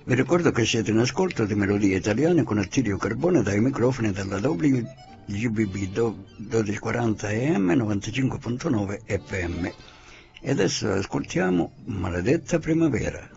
Vi ricordo che siete in ascolto di Melodie Italiane con Attilio Carbone dai microfoni della WGBB 1240 AM 95.9 FM. E adesso ascoltiamo Maledetta Primavera.